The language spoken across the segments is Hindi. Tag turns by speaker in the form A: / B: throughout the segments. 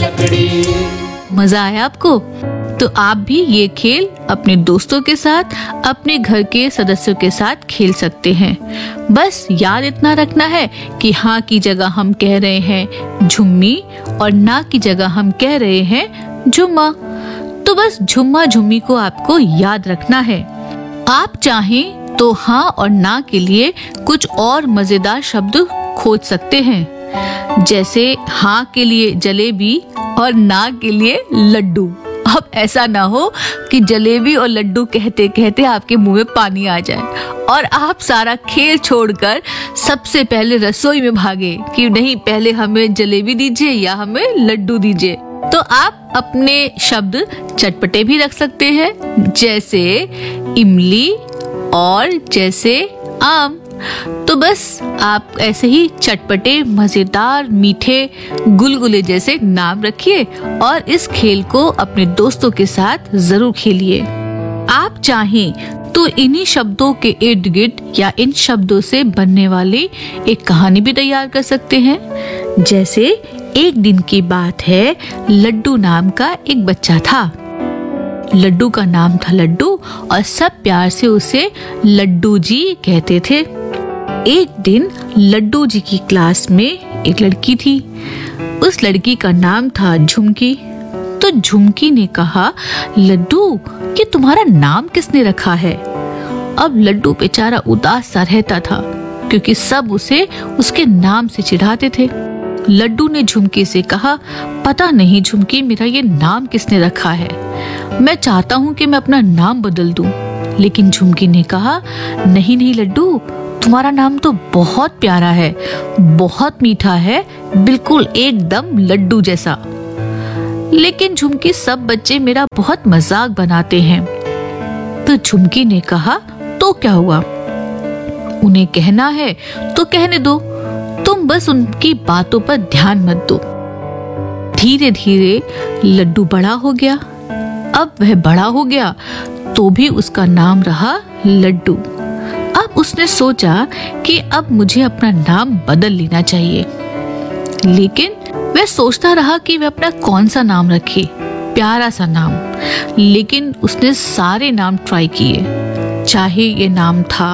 A: लकड़ी।
B: मजा आया आपको? तो आप भी ये खेल अपने दोस्तों के साथ, अपने घर के सदस्यों के साथ खेल सकते हैं। बस याद इतना रखना है कि हाँ की जगह हम कह रहे हैं झुम्मी और ना की जगह हम कह रहे हैं झुम्मा। तो बस झुम्मा झुम्मी को आपको याद रखना है। आप चाहें तो हाँ और ना के लिए कुछ और मजेदार शब्द खोज सकते हैं, जैसे हाँ के लिए जलेबी और ना के लिए लड्डू। अब ऐसा ना हो कि जलेबी और लड्डू कहते कहते आपके मुंह में पानी आ जाए और आप सारा खेल छोड़कर सबसे पहले रसोई में भागे कि नहीं, पहले हमें जलेबी दीजिए या हमें लड्डू दीजिए। तो आप अपने शब्द चटपटे भी रख सकते हैं, जैसे इमली और जैसे आम। तो बस आप ऐसे ही चटपटे, मजेदार, मीठे, गुलगुले जैसे नाम रखिए और इस खेल को अपने दोस्तों के साथ जरूर खेलिए। आप चाहें तो इन्हीं शब्दों के इर्द गिर्द या इन शब्दों से बनने वाली एक कहानी भी तैयार कर सकते हैं। जैसे एक दिन की बात है, लड्डू नाम का एक बच्चा था। लड्डू का नाम था लड्डू और सब प्यार से उसे लड्डू जी कहते थे। एक दिन लड्डू जी की क्लास में एक लड़की थी। उस लड़की का नाम था झुमकी। तो झुमकी ने कहा, लड्डू ये तुम्हारा नाम किसने रखा है? अब लड्डू बेचारा उदास सा रहता था क्योंकि सब उसे उसके नाम से चिढ़ाते थे। लड्डू ने झुमकी से कहा, पता नहीं झुमकी, मेरा ये नाम किसने रखा है। मैं चाहता हूँ कि मैं अपना नाम बदल दूं। लेकिन झुमकी ने कहा, नहीं नहीं लड्डू, तुम्हारा नाम तो बहुत प्यारा है, बहुत मीठा है, बिल्कुल एकदम लड्डू जैसा। लेकिन झुमकी, सब बच्चे मेरा बहुत मजाक बनाते हैं। तो झुमकी ने कहा, तो क्या हुआ, उन्हें कहना है तो कहने दो, तुम बस उनकी बातों पर ध्यान मत दो। धीरे धीरे लड्डू बड़ा हो गया। अब वह बड़ा हो गया तो भी उसका नाम रहा लड्डू। अब उसने सोचा कि अब मुझे अपना नाम बदल लेना चाहिए। लेकिन वह सोचता रहा कि वह अपना कौन सा नाम रखे, प्यारा सा नाम। लेकिन उसने सारे नाम ट्राई किए, चाहे ये नाम था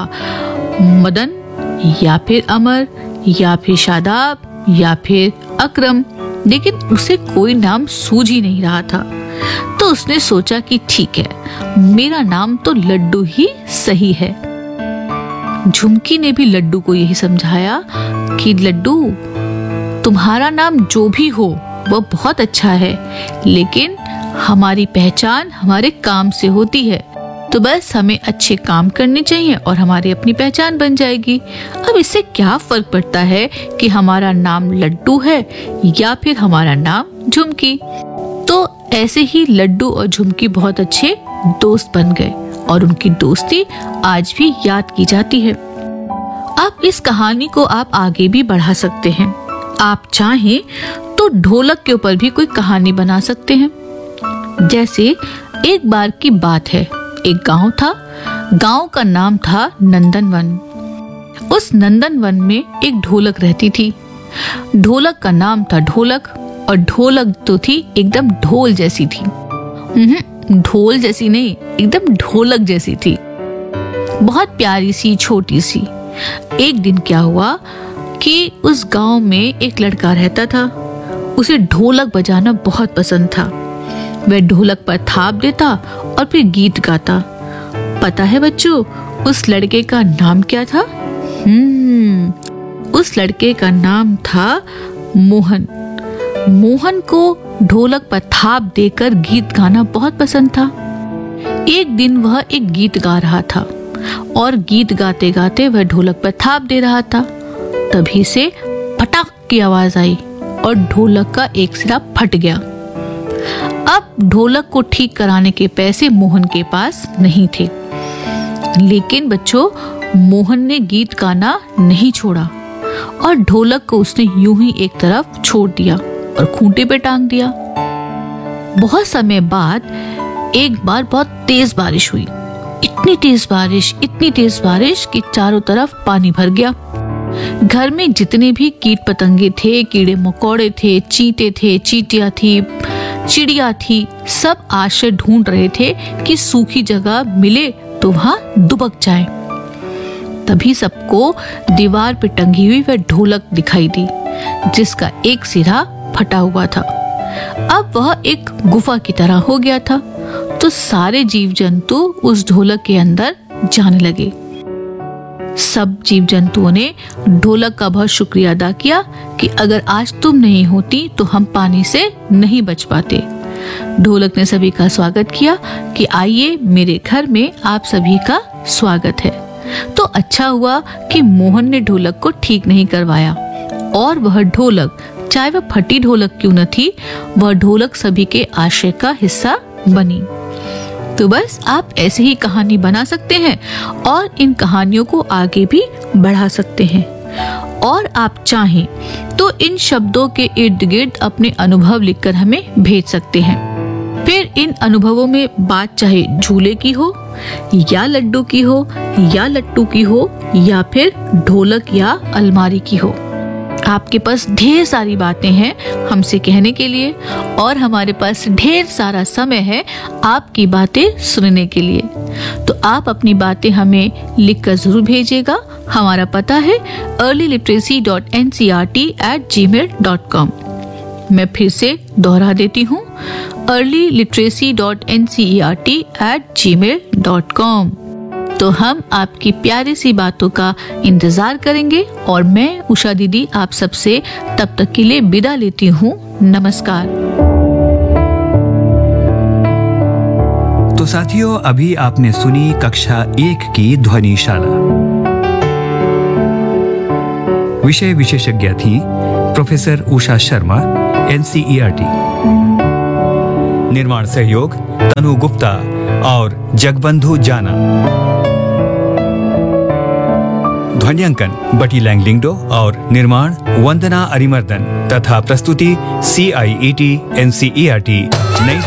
B: मदन या फिर अमर या फिर शादाब या फिर अकरम, लेकिन उसे कोई नाम सूझ ही नहीं रहा था। तो उसने सोचा कि ठीक है, मेरा नाम तो लड्डू ही सही है। झुमकी ने भी लड्डू को यही समझाया कि लड्डू, तुम्हारा नाम जो भी हो वो बहुत अच्छा है, लेकिन हमारी पहचान हमारे काम से होती है। तो बस हमें अच्छे काम करने चाहिए और हमारी अपनी पहचान बन जाएगी। अब इससे क्या फर्क पड़ता है कि हमारा नाम लड्डू है या फिर हमारा नाम झुमकी। तो ऐसे ही लड्डू और झुमकी बहुत अच्छे दोस्त बन गए और उनकी दोस्ती आज भी याद की जाती है। अब इस कहानी को आप आगे भी बढ़ा सकते हैं। आप चाहें तो ढोलक के ऊपर भी कोई कहानी बना सकते हैं। जैसे एक बार की बात है, एक गांव था। गांव का नाम था नंदनवन। उस नंदनवन में एक ढोलक रहती थी। ढोलक का नाम था ढोलक और ढोलक तो थी एकदम ढोल जैसी थी। ढोल जैसी नहीं, एकदम ढोलक जैसी थी, बहुत प्यारी सी, छोटी सी। एक दिन क्या हुआ कि उस गांव में एक लड़का रहता था। उसे ढोलक बजाना बहुत पसंद था। वह ढोलक पर थाप देता और फिर गीत गाता। पता है बच्चों, उस लड़के का नाम क्या था? उस लड़के का नाम था मोहन। मोहन को ढोलक पर थाप देकर गीत गाना बहुत पसंद था। एक दिन वह एक गीत गा रहा था और गीत गाते गाते वह ढोलक पर थाप दे रहा था। तभी से पटाक की आवाज आई और ढोलक का एक सिरा फट गया। अब ढोलक को ठीक कराने के पैसे मोहन के पास नहीं थे। लेकिन बच्चों, मोहन ने गीत गाना नहीं छोड़ा और ढोलक को उसने यूं ही एक तरफ छोड़ दिया और खूंटे पे टांग दिया। बहुत समय बाद एक बार बहुत तेज बारिश हुई। इतनी तेज बारिश कि चारों तरफ पानी भर गया। घर में जितने भी कीट पतंगे थे, कीड़े मकोड़े थे, चींटे थे, चींटियां थी, चिड़िया थी, सब आश्रय ढूंढ रहे थे कि सूखी जगह मिले तो वहां दुबक जाए। तभी सबको दीवार पे टंगी हुई वह ढोलक दिखाई दी, जिसका एक सिरा फटा हुआ था। अब वह एक गुफा की तरह हो गया था, तो सारे जीव जंतु उस ढोलक के अंदर जाने लगे। सब जीव जंतुओं ने ढोलक का बहुत शुक्रिया अदा किया कि अगर आज तुम नहीं होती तो हम पानी से नहीं बच पाते। ढोलक ने सभी का स्वागत किया कि आइए मेरे घर में आप सभी का स्वागत है। तो अच्छा हुआ कि मोहन ने ढोलक को ठीक नहीं करवाया, और वह ढोलक, चाहे वह फटी ढोलक क्यों न थी, वह ढोलक सभी के आश्रय का हिस्सा बनी। तो बस आप ऐसे ही कहानी बना सकते हैं और इन कहानियों को आगे भी बढ़ा सकते हैं। और आप चाहें तो इन शब्दों के इर्द गिर्द अपने अनुभव लिखकर हमें भेज सकते हैं। फिर इन अनुभवों में बात चाहे झूले की हो, या लड्डू की हो, या लट्टू की हो, या फिर ढोलक या अलमारी की हो, आपके पास ढेर सारी बातें हैं हमसे कहने के लिए, और हमारे पास ढेर सारा समय है आपकी बातें सुनने के लिए। तो आप अपनी बातें हमें लिखकर जरूर भेजिएगा। हमारा पता है earlyliteracy.ncert@gmail.com। मैं फिर से दोहरा देती हूँ, earlyliteracy.ncert@gmail.com। तो हम आपकी प्यारी सी बातों का इंतजार करेंगे, और मैं उषा दीदी आप सबसे तब तक के लिए विदा लेती हूँ। नमस्कार।
A: तो साथियों, अभी आपने सुनी कक्षा 1 की ध्वनिशाला। विषय विशेषज्ञ थी प्रोफेसर उषा शर्मा, NCERT। निर्माण सहयोग तनु गुप्ता और जगबंधु जाना। ध्वन्यांकन बटी लैंगलिंगडो और निर्माण वंदना अरिमर्दन तथा प्रस्तुति CIET NCERT नई